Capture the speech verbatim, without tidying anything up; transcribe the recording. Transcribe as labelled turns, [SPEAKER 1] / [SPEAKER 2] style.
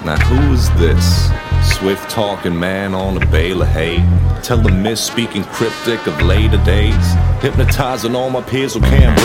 [SPEAKER 1] Now who is this? Swift talking man on a bale of hay, tell the mist speaking cryptic of later days, hypnotizing all my peers who can't